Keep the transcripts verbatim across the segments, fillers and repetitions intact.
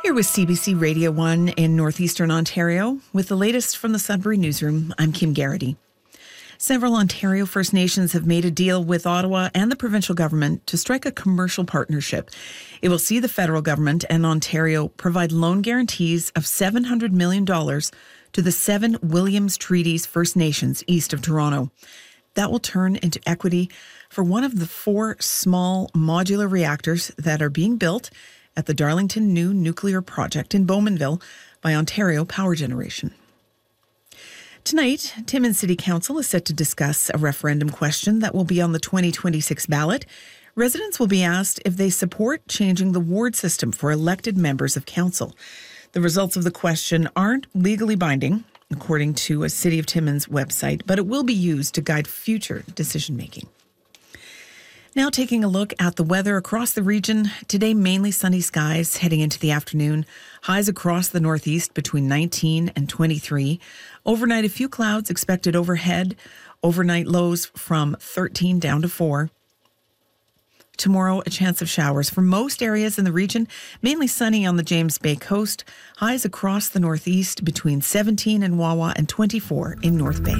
Here with C B C Radio one in northeastern Ontario with the latest from the Sudbury Newsroom. I'm Kim Garrity. Several Ontario First Nations have made a deal with Ottawa and the provincial government to strike a commercial partnership. It will see the federal government and Ontario provide loan guarantees of seven hundred million dollars to the seven Williams Treaties First Nations east of Toronto. That will turn into equity for one of the four small modular reactors that are being built at the Darlington New Nuclear Project in Bowmanville by Ontario Power Generation. Tonight, Timmins City Council is set to discuss a referendum question that will be on the twenty twenty-six ballot. Residents will be asked if they support changing the ward system for elected members of council. The results of the question aren't legally binding, according to a City of Timmins website, but it will be used to guide future decision-making. Now taking a look at the weather across the region. Today, mainly sunny skies heading into the afternoon. Highs across the northeast between nineteen and twenty-three. Overnight, a few clouds expected overhead. Overnight lows from thirteen down to four. Tomorrow, a chance of showers for most areas in the region. Mainly sunny on the James Bay coast. Highs across the northeast between seventeen in Wawa and twenty-four in North Bay.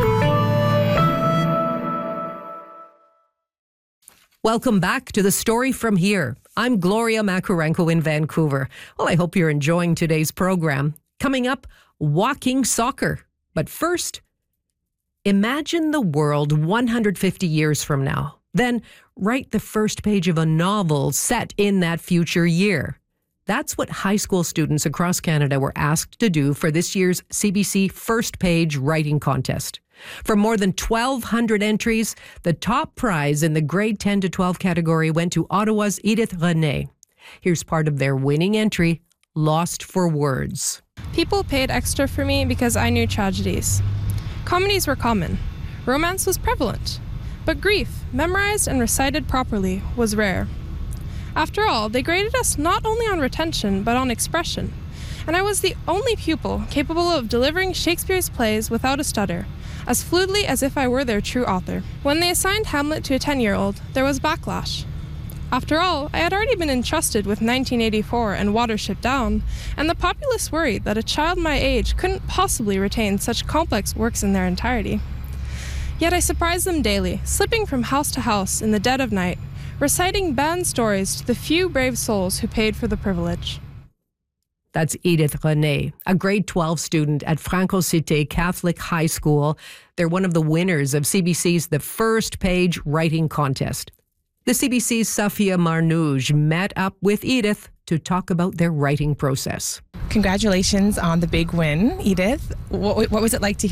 Welcome back to The Story From Here. I'm Gloria Makarenko in Vancouver. Well, I hope you're enjoying today's program. Coming up, walking soccer. But first, imagine the world one hundred fifty years from now. Then write the first page of a novel set in that future year. That's what high school students across Canada were asked to do for this year's C B C First Page Writing Contest. For more than twelve hundred entries, the top prize in the grade ten to twelve category went to Ottawa's Edith René. Here's part of their winning entry, Lost for Words. People paid extra for me because I knew tragedies. Comedies were common. Romance was prevalent. But grief, memorized and recited properly, was rare. After all, they graded us not only on retention, but on expression. And I was the only pupil capable of delivering Shakespeare's plays without a stutter, as fluidly as if I were their true author. When they assigned Hamlet to a ten-year-old, there was backlash. After all, I had already been entrusted with nineteen eighty-four and Watership Down, and the populace worried that a child my age couldn't possibly retain such complex works in their entirety. Yet I surprised them daily, slipping from house to house in the dead of night, reciting banned stories to the few brave souls who paid for the privilege. That's Edith René, a grade twelve student at Franco Cité Catholic High School. They're one of the winners of C B C's The First Page Writing Contest. The C B C's Safia Marnouj met up with Edith to talk about their writing process. Congratulations on the big win, Edith. What, what was it like to hear